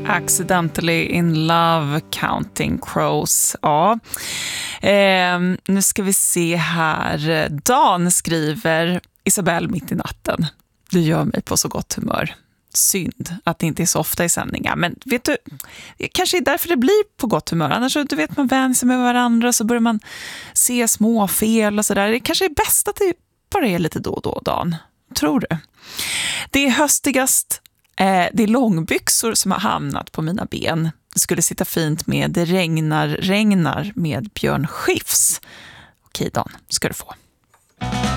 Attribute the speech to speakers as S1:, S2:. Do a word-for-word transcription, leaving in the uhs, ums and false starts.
S1: Accidentally in love, Counting Crows. Ja. Eh, nu ska vi se här. Dan skriver: Isabelle, mitt i natten. Du gör mig på så gott humör. Synd att det inte är så ofta i sändningar. Men vet du, det kanske är därför det blir på gott humör. Annars du vet man vänjer sig med varandra, så börjar man se små fel och sådär. Det kanske är bäst att det bara är lite då och då, Dan. Tror du? Det är höstigast. Eh, det är långbyxor som har hamnat på mina ben. Det skulle sitta fint med Det regnar, regnar med Björn Skifs. Okej, Dan, ska du få.